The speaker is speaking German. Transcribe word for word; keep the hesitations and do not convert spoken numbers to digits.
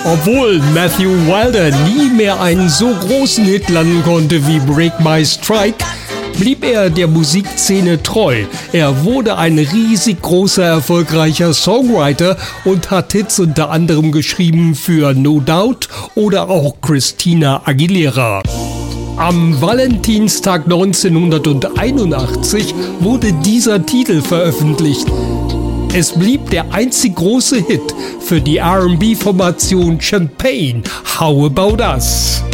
Obwohl Matthew Wilder nie mehr einen so großen Hit landen konnte wie Break My Strike, blieb er der Musikszene treu. Er wurde ein riesig großer, erfolgreicher Songwriter und hat Hits unter anderem geschrieben für No Doubt oder auch Christina Aguilera. Am Valentinstag neunzehnhunderteinundachtzig wurde dieser Titel veröffentlicht. Es blieb der einzig große Hit für die R and B-Formation Champagne. How About Us?